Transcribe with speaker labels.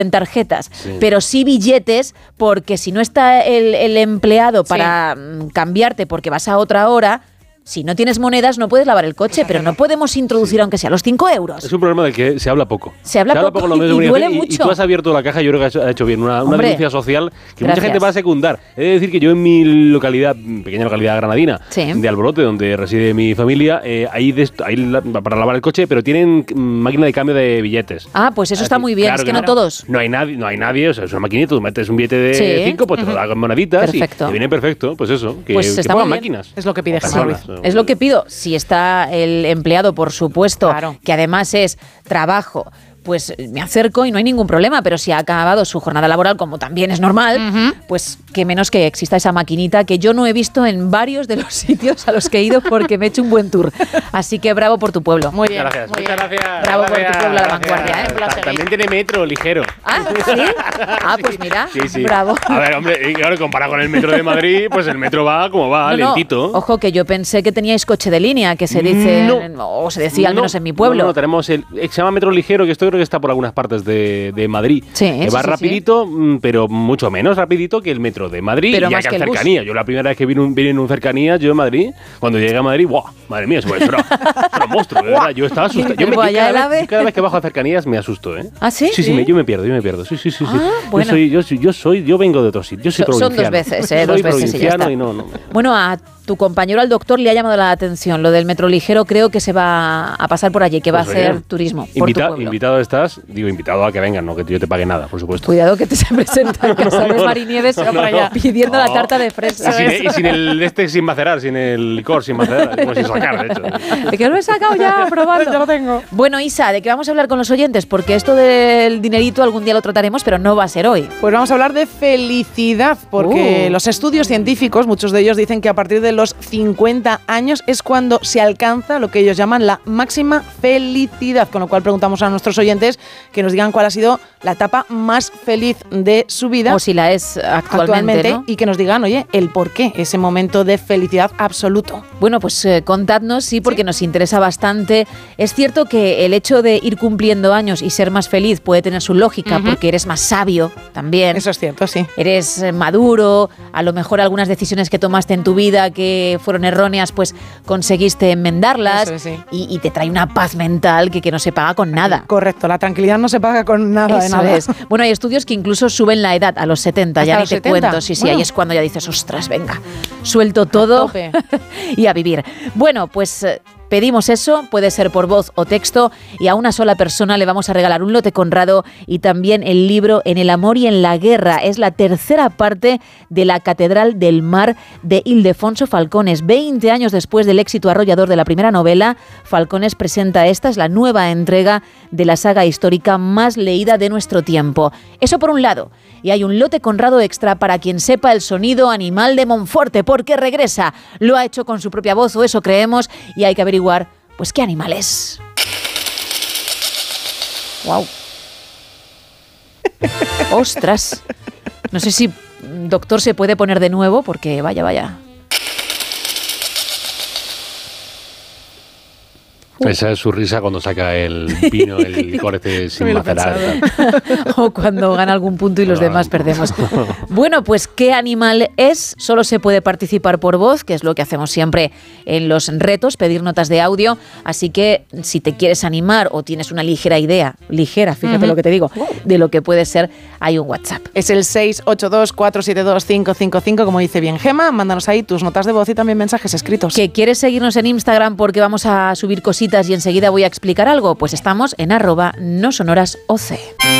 Speaker 1: en tarjetas, pero sí billetes, porque si no está el empleado para cambiarte porque vas a otra hora, si no tienes monedas no puedes lavar el coche, pero no podemos introducir aunque sea los 5 euros.
Speaker 2: Es un problema del que se habla poco.
Speaker 1: Se habla poco
Speaker 2: lo
Speaker 1: y duele mucho.
Speaker 2: Y tú has abierto la caja, yo creo que has hecho bien, una denuncia social que mucha gente va a secundar. He de decir que yo en mi localidad, pequeña localidad granadina, de Alborote, donde reside mi familia, hay para lavar el coche, pero tienen máquina de cambio de billetes.
Speaker 1: Ah, pues eso está muy bien, claro, es que no todos.
Speaker 2: No hay nadie, o sea, es una maquinita, tú metes un billete de 5, pues te lo da con moneditas y te viene perfecto, pues eso, que pongan máquinas.
Speaker 3: Es lo que pide Jesús Ruiz.
Speaker 1: Es lo que pido. Si está el empleado, por supuesto, que además es trabajo, pues me acerco y no hay ningún problema, pero si ha acabado su jornada laboral, como también es normal, pues qué menos que exista esa maquinita que yo no he visto en varios de los sitios a los que he ido porque me he hecho un buen tour. Así que bravo por tu pueblo.
Speaker 3: Muy bien.
Speaker 2: Muchas gracias.
Speaker 1: Bravo por tu pueblo, La Vanguardia.
Speaker 2: También tiene metro ligero.
Speaker 1: Ah, ¿sí? Ah, pues mira,
Speaker 2: sí.
Speaker 1: Bravo.
Speaker 2: A ver, hombre, y claro, comparado con el metro de Madrid, pues el metro va como va, lentito.
Speaker 1: Ojo, que yo pensé que teníais coche de línea, que se dice, o se decía al menos en mi pueblo.
Speaker 2: No, tenemos se llama metro ligero, que esto creo que está por algunas partes de Madrid. Va rapidito, pero mucho menos rapidito que el metro de Madrid, pero ya que en cercanía. Yo la primera vez que vine en un cercanía, yo en Madrid, cuando llegué a Madrid, ¡buah! Madre mía, eso era un monstruo, de verdad. Yo estaba asustado. Cada vez que bajo a cercanías me asusto, ¿eh?
Speaker 1: ¿Ah, sí?
Speaker 2: Sí, yo me pierdo. Sí.
Speaker 1: Bueno.
Speaker 2: Yo vengo de otro sitio. Yo soy provinciano.
Speaker 1: Son 2 veces,
Speaker 2: soy
Speaker 1: 2 veces y ya está. Bueno, a tu compañero, al doctor, le ha llamado la atención lo del metro ligero. Creo que se va a pasar por allí, que va a hacer turismo por tu pueblo.
Speaker 2: Invitado estás, invitado a que vengan, no que yo te pague nada, por supuesto.
Speaker 1: Cuidado que te se presenta en casa de Marinieves pidiendo la tarta de fresa.
Speaker 2: Y sin macerar, sin el licor, sin macerar, como sin sacar, de hecho.
Speaker 1: De que lo he sacado ya, probando.
Speaker 3: Ya lo tengo.
Speaker 1: Bueno, Isa, ¿de qué vamos a hablar con los oyentes? Porque esto del dinerito algún día lo trataremos, pero no va a ser hoy.
Speaker 3: Pues vamos a hablar de felicidad, porque los estudios científicos, muchos de ellos dicen que a partir de los 50 años es cuando se alcanza lo que ellos llaman la máxima felicidad, con lo cual preguntamos a nuestros oyentes que nos digan cuál ha sido la etapa más feliz de su vida.
Speaker 1: O si la es actualmente, ¿no?
Speaker 3: Y que nos digan, oye, el por qué, ese momento de felicidad absoluto.
Speaker 1: Bueno, pues contadnos, porque nos interesa bastante. Es cierto que el hecho de ir cumpliendo años y ser más feliz puede tener su lógica, porque eres más sabio también.
Speaker 3: Eso es cierto, sí.
Speaker 1: Eres maduro, a lo mejor algunas decisiones que tomaste en tu vida que fueron erróneas, pues conseguiste enmendarlas.
Speaker 3: Eso es, sí.
Speaker 1: y te trae una paz mental que no se paga con nada.
Speaker 3: Correcto, la tranquilidad no se paga con nada.
Speaker 1: Eso
Speaker 3: de nada.
Speaker 1: es. Bueno, hay estudios que incluso suben la edad a los 70, ya ni te
Speaker 3: 70?
Speaker 1: cuento. Sí, bueno. Ahí es cuando ya dices, ostras, venga, suelto todo y a vivir. Bueno, pues pedimos eso, puede ser por voz o texto, y a una sola persona le vamos a regalar un lote Conrado y también el libro En el amor y en la guerra. Es la tercera parte de La Catedral del Mar de Ildefonso Falcones. 20 años después del éxito arrollador de la primera novela, Falcones presenta esta, es la nueva entrega de la saga histórica más leída de nuestro tiempo. Eso por un lado. Y hay un lote Conrado extra para quien sepa el sonido animal de Monforte, porque regresa. Lo ha hecho con su propia voz, o eso creemos, y hay que averiguar pues qué animal es. ¡Wow! ¡Ostras! No sé si doctor se puede poner de nuevo, porque vaya.
Speaker 2: Esa es su risa cuando saca el vino, el licor sin macerar.
Speaker 1: O cuando gana algún punto y los demás perdemos. Bueno, pues ¿qué animal es? Solo se puede participar por voz, que es lo que hacemos siempre en los retos, pedir notas de audio. Así que si te quieres animar o tienes una ligera idea, fíjate lo que te digo, de lo que puede ser, hay un WhatsApp.
Speaker 3: Es el 682-472-555, como dice bien Gema. Mándanos ahí tus notas de voz y también mensajes escritos.
Speaker 1: ¿Que quieres seguirnos en Instagram porque vamos a subir cositas y enseguida voy a explicar algo? Pues estamos en @nosonorasoc.